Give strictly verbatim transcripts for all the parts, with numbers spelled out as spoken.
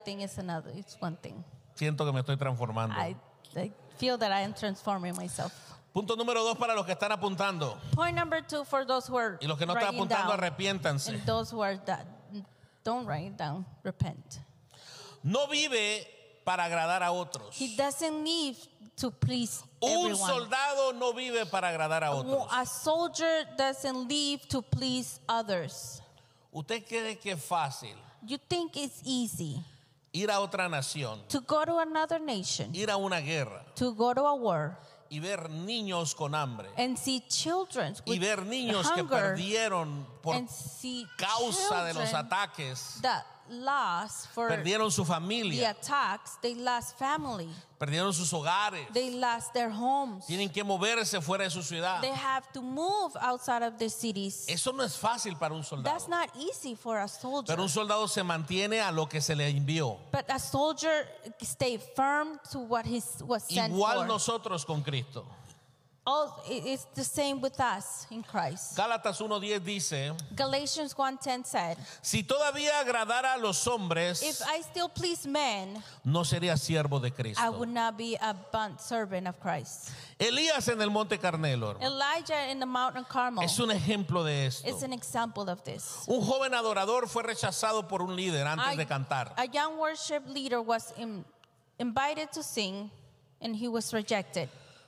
thing is another. It's one thing. Siento que me estoy transformando. I, I feel that I am transforming myself. Punto número dos para los que están apuntando. Point number two for those who are Y los que no están writing apuntando, down, arrepiéntanse. and those who are that don't write it down. Repent. No vive para agradar a otros. He doesn't live to please Un everyone. soldado no vive para agradar a otros. A soldier doesn't live to please others. ¿Usted cree que es fácil You think it's easy ir a otra nación, to go to another nation, ir a una guerra to go to a war, y ver niños con hambre and see children y with ver niños que hunger, perdieron por and see causa de los children ataques, that lost for perdieron su the familia, attacks? They lost family. perdieron sus hogares, They lost their homes. tienen que moverse fuera de su ciudad? They have to move outside of their cities. Eso no es fácil para un That's soldado. not easy for a soldier. Pero un soldado se mantiene a lo que se le envió. But a soldier stay firm to what he was sent Igual for. nosotros con Cristo. Oh, it- it's the same with us in Christ. Gálatas uno diez dice: Galatians one ten said, si todavía agradara a los hombres, if I still please men, no sería siervo de I Cristo. would not be a bond servant of Christ. Elías en el monte Carmelo Elijah in the mountain Carmel es un ejemplo de is esto. an example of this. Un joven adorador fue rechazado por un líder antes de cantar. A young worship leader was in- invited to sing, and he was rejected.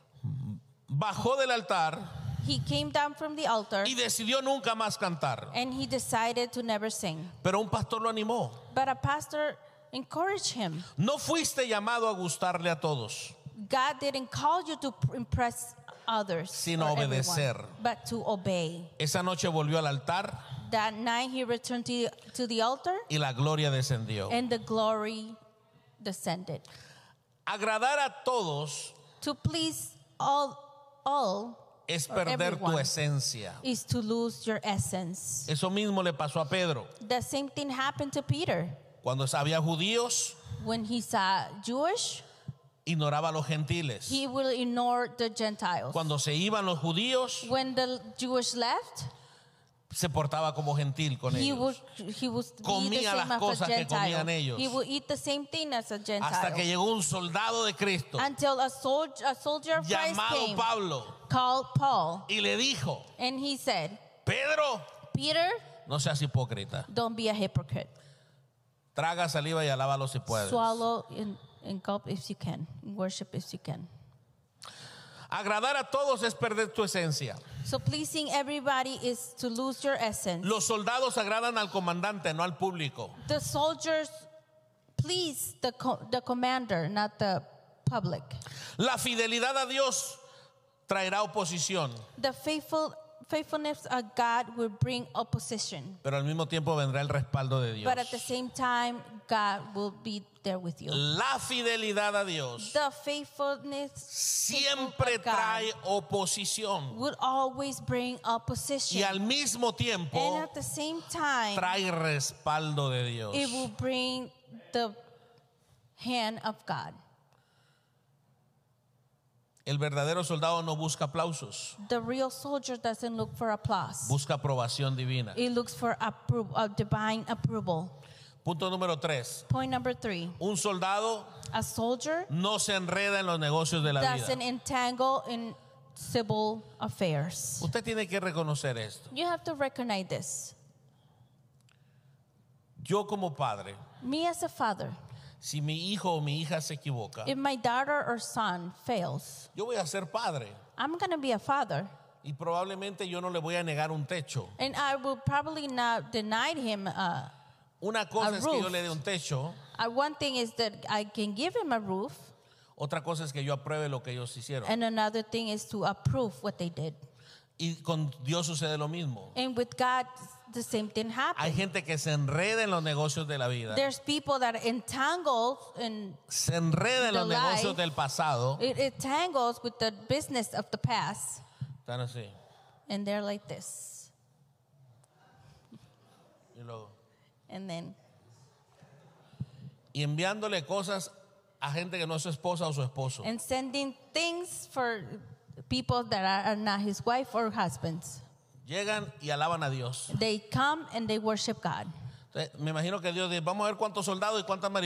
Bajó del altar He came down from the altar, y decidió nunca más cantar. and he decided to never sing. Pero un pastor lo animó. But a pastor encouraged him. No fuiste llamado a gustarle a todos, God didn't call you to impress others, sino or obedecer. everyone, but to obey. Esa noche volvió al altar That night he returned to, to the altar, y la gloria descendió. and the glory descended. Agradar a todos To please all, all es or perder tu everyone esencia. is to lose your essence. Eso mismo le pasó a Pedro. The same thing happened to Peter. Cuando había judíos, When he saw Jewish, ignoraba a los gentiles. he will ignore the Gentiles. Cuando se iban los judíos, When the Jewish left, se portaba como gentil con he would ellos. he would be the Comía same las as a cosas que Gentile. comían ellos. He would eat the same thing as a Gentile. Hasta que llegó un soldado de Cristo Until a soldier, a soldier of Christ llamado came, Pablo called Paul, y le dijo: and he said, Pedro, Peter, no seas hipócrita. don't be a hypocrite. Traga saliva y alábalo si puedes. Swallow and, and gulp if you can. Worship if you can. Agradar a todos es perder tu esencia. So pleasing everybody is to lose your essence. Los soldados agradan al comandante, no al público. The soldiers please the co- the commander, not the public. La fidelidad a Dios traerá oposición, The faithful faithfulness of God will bring opposition, pero al mismo tiempo vendrá el respaldo de Dios. but at the same time, God will be there with you. La fidelidad a Dios The faithfulness siempre of God trae oposición would always bring opposition, y al mismo and tiempo at the same time, trae respaldo de Dios. it will bring the hand of God. El verdadero soldado no busca aplausos, The real soldier doesn't look for applause. busca aprobación divina. It looks for appro- uh, divine approval. Punto número tres. Point number three. Un soldado A soldier no se enreda en los negocios de la doesn't vida. entangle in civil affairs. Usted tiene que reconocer esto. You have to recognize this. Yo como padre, Me as a father, si mi hijo o mi hija se equivoca, if my daughter or son fails, yo voy a ser padre I'm going to be a father. y probablemente yo no le voy a negar un techo. And I will probably not deny him. Uh, Una cosa A es que yo roof. le dé un techo, uh, one thing is that I can give him a roof, otra cosa es que yo apruebe lo que ellos hicieron. and another thing is to approve what they did. Y con Dios sucede lo mismo. And with God, the same thing Hay happens. gente que se enreda en los negocios de la vida, There's people that are entangled in se enreda en the los negocios life. del pasado. it, it tangles with the business of the past, Están así. and they're like this, Y, luego, and then y enviándole cosas a gente que no es su esposa o su esposo. and sending things for people that are, are not his wife or husbands. Llegan y alaban a Dios. They come and they worship God. Entonces, me imagino que Dios dice: vamos a ver cuántos soldados y cuántas